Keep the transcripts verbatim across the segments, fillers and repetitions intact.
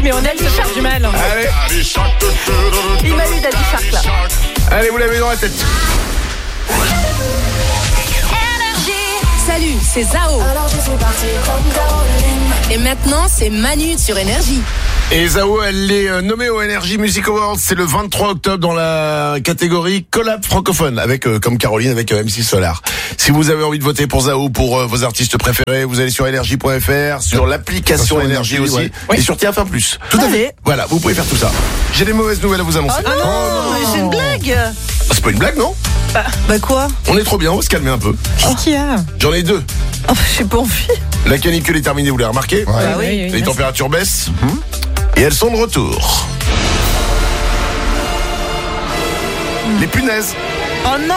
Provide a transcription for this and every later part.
mais on aime se faire du mal. Allez. Il m'a eu Daddy Shark là. Allez, vous l'avez dans la tête. Salut, c'est Zao. Et maintenant, c'est Manu sur Énergie. Et Zao, elle est nommée au Energy Music Awards. C'est le vingt-trois octobre dans la catégorie collab francophone, avec euh, comme Caroline, avec euh, M six Solar. Si vous avez envie de voter pour Zao, pour euh, vos artistes préférés, vous allez sur énergie point f r, sur l'application Énergie aussi, ouais. Oui. Et sur T F un plus. Tout à Allez. fait. Voilà, vous pouvez faire tout ça. J'ai des mauvaises nouvelles à vous annoncer. Oh non, Oh non. c'est une blague. Ah, c'est pas une blague, non? Bah, bah quoi? On est trop bien, on va se calmer un peu. Qu'est-ce qu'il y a? J'en ai deux. Oh, j'ai pas envie. La canicule est terminée, vous l'avez remarqué? Ouais. Bah oui. oui, Les merci. températures baissent. Et elles sont de retour. Les punaises. Oh non.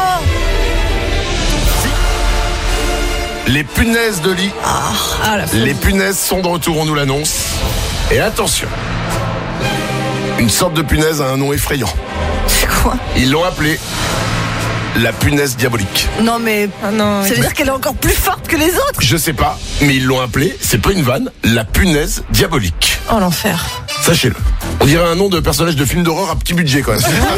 Les punaises de lit. Ah, la folie. Les punaises sont de retour, on nous l'annonce. Et attention, une sorte de punaise a un nom effrayant. C'est quoi? Ils l'ont appelée la punaise diabolique. Non mais. Ah non, Ça veut dire qu'elle est encore plus forte que les autres? Je sais pas, mais ils l'ont appelée, c'est pas une vanne, la punaise diabolique. Oh l'enfer. Sachez-le. On dirait un nom de personnage de film d'horreur à petit budget quand même.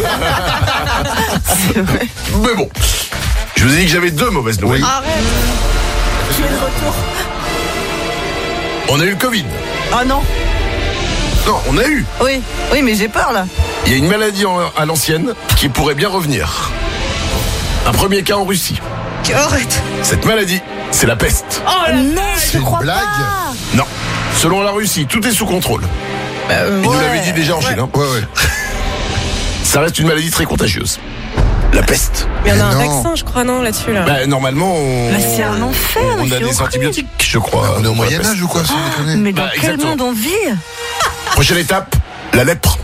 C'est vrai. Mais bon, je vous ai dit que j'avais deux mauvaises nouvelles. Arrête. Qui est de retour? On a eu le Covid. Oh non. Non, on a eu. Oui, oui, mais j'ai peur là. Il y a une maladie en- à l'ancienne qui pourrait bien revenir. Un premier cas en Russie. Arrête. Cette maladie, c'est la peste. Oh là. Non, je C'est une crois blague. pas. Non. Selon la Russie, tout est sous contrôle. euh, Il nous ouais. l'avait dit déjà en Chine. Hein. Ouais, ouais. Ça reste une maladie très contagieuse. La peste. Mais on a un Non. vaccin, je crois, non, là-dessus, là. Bah, normalement, on, Bah, c'est un enfer, on a c'est des horrible. antibiotiques, je crois. On est au pour la peste. Moyen-Âge ou quoi, sans déconner? Mais dans Bah, quel exactement. monde on vit? Prochaine étape, la lèpre.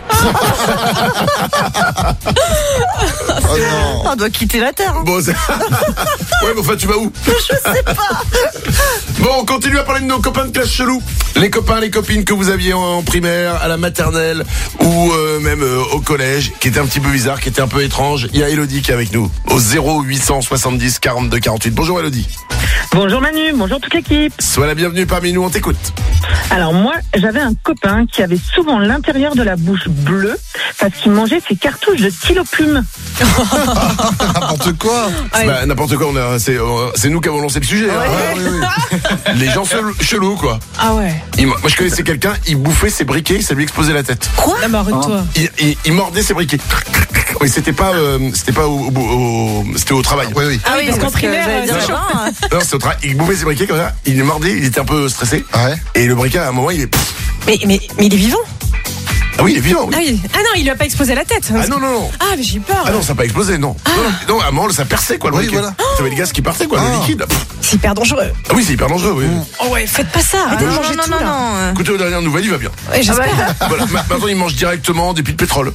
Oh non. On doit quitter la Terre. hein. Bon, c'est- ouais, mais enfin, tu vas où? Je sais pas. Bon, on continue à parler de nos copains de classe chelou. Les copains, les copines que vous aviez en primaire, à la maternelle ou euh, même euh, au collège, qui étaient un petit peu bizarres, qui étaient un peu étranges. Il y a Elodie qui est avec nous au zéro huit cent soixante-dix quarante-deux quarante-huit. Bonjour Elodie. Bonjour Manu, bonjour toute l'équipe. Sois la bienvenue parmi nous, on t'écoute. Alors moi, j'avais un copain qui avait souvent l'intérieur de la bouche bleue parce qu'il mangeait ses cartouches de stylo plume. N'importe quoi. Ouais. Bah, n'importe quoi, on a, c'est, euh, c'est nous qui avons lancé le sujet. hein. Ouais, oui, oui. Les gens chelou- chelous, quoi. Ah ouais. Il- moi, je connaissais quelqu'un, il bouffait ses briquets, ça lui explosait la tête. Quoi? Non, mais arrête-toi. Il, il- il mordait ses briquets. Oui, c'était pas, euh, c'était pas au, au- au- c'était au travail. Oui, oui. Ah oui, parce qu'en que primaire, j'allais dire, c'est chaud. non, hein. Non, c'était au travail. Il bouffait ses briquets comme ça. Il les mordait, il était un peu stressé. Ouais. Et le briquet, à un moment, il est. pff. Mais, mais, mais il est vivant. Ah oui, il est vivant. Oui. Ah, oui. Ah non, il lui a pas explosé la tête. Ah non, non, non. Ah, mais j'ai eu peur. Ah non, ça n'a pas explosé, non. Non, non, non, à un moment, ça perçait, quoi, le Oui, briquet. voilà. T'avais le gaz qui partait, quoi, Ah. le liquide. là. Pff. C'est hyper dangereux. Ah oui, c'est hyper dangereux, oui. Oh ouais, faites pas ça. Arrêtez de non, manger non, tout, non, là. non. Écoutez, aux dernières nouvelles, il va bien. Ouais, j'espère. Voilà, ma- maintenant, il mange directement des puits de pétrole.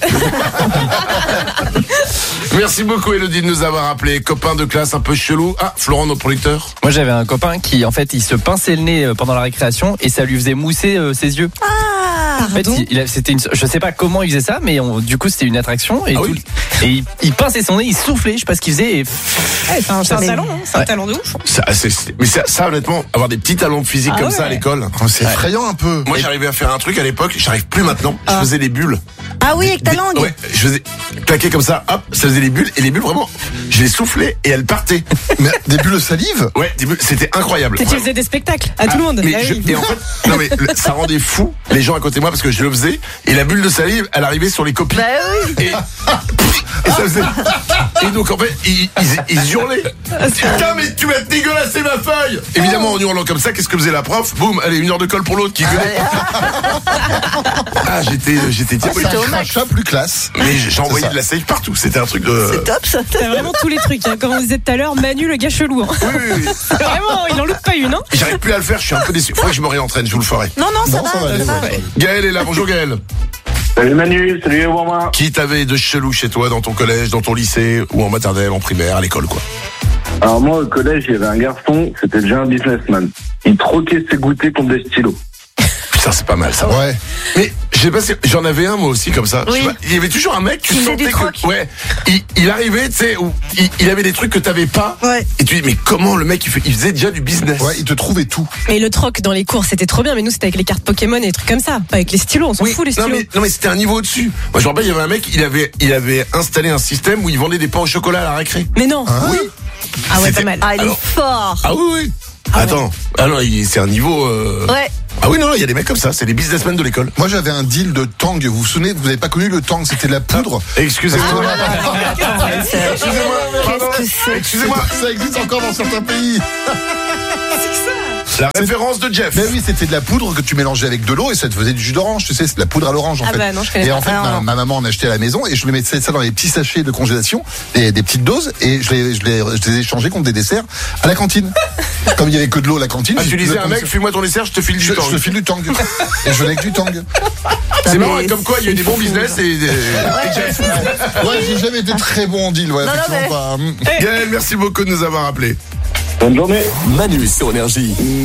Merci beaucoup, Elodie, de nous avoir appelé. Copain de classe un peu chelou. Ah, Florent, notre producteur. Moi j'avais un copain qui en fait il se pinçait le nez euh, pendant la récréation et ça lui faisait mousser euh, ses yeux. Ah, En fait, il, il a- c'était une, je sais pas comment il faisait ça, mais on- du coup c'était une attraction et, Ah tout- oui. et il, il pinçait son nez, il soufflait, je sais pas ce qu'il faisait. Et... Ouais, c'est un, c'est un Mais- talent, hein. C'est un Ouais. talent de ouf. Ça, c'est- c'est- mais ça, ça, honnêtement, avoir des petits talents de physique Ah comme ouais. ça à l'école. Oh, c'est effrayant un peu. Moi, j'arrivais à faire un truc à l'époque, j'arrive plus maintenant. Je faisais des bulles. ah oui, avec ta Des- langue. Ouais, je faisais claquer comme ça, hop, ça faisait des bulles, et les bulles, vraiment, je les soufflais et elles partaient. Mais des bulles de salive. Ouais, des bulles, c'était incroyable. Et tu faisais des spectacles à tout le monde. Mais Ah je- oui. et en fait, non mais le- ça rendait fou les gens à côté de moi parce que je le faisais et la bulle de salive, elle arrivait sur les copies. Bah oui. Et, et ça faisait. Et donc en fait, ils, ils, ils hurlaient. Putain, mais tu vas dégueulasser ma feuille. Évidemment, en hurlant comme ça, qu'est-ce que faisait la prof? Boum, allez, une heure de colle pour l'autre qui gueulait. Ah, j'étais, j'étais diabolique. C'est un crachat plus classe. Mais j'ai envoyé ça. de la salive partout. C'était un truc de. C'est top ça. T'as vraiment tous les trucs. Hein. Comme on disait tout à l'heure, Manu, le gars chelou. Hein. Oui, oui, oui. Vraiment, il en loupe pas une. Hein. J'arrive plus à le faire. Je suis un peu déçu. Faudrait que je me réentraîne. Je vous le ferai. Non, non, ça Non, ça va. va aller. ça va. ouais. Gaël est là. Bonjour Gaël. Salut Manu, salut Warma. Qui t'avait de chelou chez toi, dans ton collège, dans ton lycée, ou en maternelle, en primaire, à l'école, quoi? Alors moi au collège, il y avait un garçon, c'était déjà un businessman. Il troquait ses goûters contre des stylos. Putain, c'est pas mal, ça. Ouais. Mais Je sais pas si j'en avais un moi aussi comme ça. Je Oui. sais pas, il y avait toujours un mec qui Qui faisait sentait du troc. que ouais, il, il arrivait, tu sais, où il, il avait des trucs que t'avais pas. Ouais. Et tu dis mais comment le mec il, fait, il faisait déjà du business. Ouais, il te trouvait tout. Mais le troc dans les cours, c'était trop bien. Mais nous, c'était avec les cartes Pokémon et des trucs comme ça. Pas avec les stylos. On s'en Oui, fout, les non stylos. mais, non mais c'était un niveau au-dessus. Moi je me rappelle, il y avait un mec, il avait, il avait installé un système où il vendait des pains au chocolat à la récré. Mais non. Oui. Ah ouais, C'était- pas mal. Ah, il Alors- est fort. Ah oui oui. Ah ouais. Attends, ah non, il- c'est un niveau. Euh... Ouais. Ah oui non, non, il y a des mecs comme ça, c'est des businessmen de l'école. Moi, j'avais un deal de Tang. Vous vous souvenez, vous n'avez pas connu le Tang, c'était de la poudre. Excusez-moi. Excusez-moi, pardon. Qu'est-ce que c'est? Excusez-moi. Ça existe encore dans certains pays. La référence de Jeff. Mais oui, c'était de la poudre que tu mélangeais avec de l'eau et ça te faisait du jus d'orange, tu sais, c'est de la poudre à l'orange en Ah fait. bah non, je connais et pas. en fait, Ah, ma, non. ma maman en achetait à la maison et je me mettais ça dans les petits sachets de congélation, des, des petites doses, et je les, je les, je les échangeais contre des desserts à la cantine. Comme il y avait que de l'eau à la cantine. Ah, j'ai tu plus disais de un mec, congé- fume-moi ton dessert, je te file du je, temps. je te file du Tang. Et je venais avec du Tang. C'est marrant, mais et comme quoi il y a eu des bons business et des. et Jeff. Ouais, j'ai jamais été très bon en deal, ouais, Non, non, effectivement pas. Gaël, merci beaucoup de nous avoir appelés. Bonne journée. Manu sur Énergie.